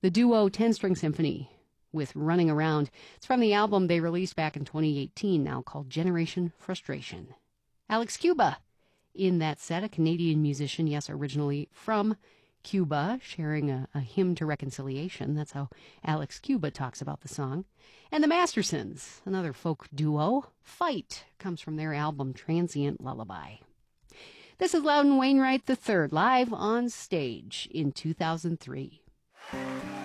The duo 10-String Symphony with Running Around. It's from the album they released back in 2018 now called Generation Frustration. Alex Cuba in that set, a Canadian musician, yes, originally from Cuba, sharing a hymn to reconciliation. That's how Alex Cuba talks about the song. And the Mastersons, another folk duo. Fight comes from their album Transient Lullaby. This is Loudon Wainwright III, live on stage in 2003.